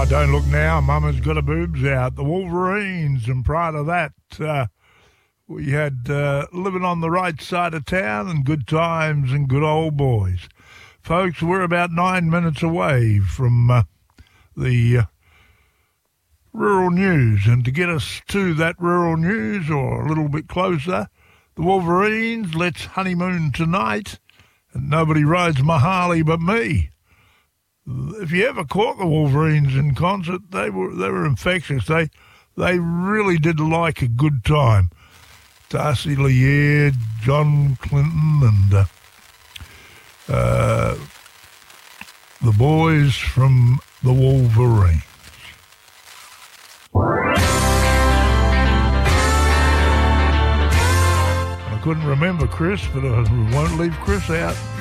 Don't Look Now, Mama's Got Her Boobs Out, the Wolverines, and prior to that, we had Living on the Right Side of Town and Good Times and Good Old Boys. Folks, we're about 9 minutes away from the rural news, and to get us to that rural news, or a little bit closer, the Wolverines, Let's Honeymoon Tonight, and Nobody Rides My Harley But Me. If you ever caught the Wolverines in concert, they were infectious. They really did like a good time. Darcy Lear, John Clinton, and the boys from the Wolverines. I couldn't remember Chris, but I won't leave Chris out.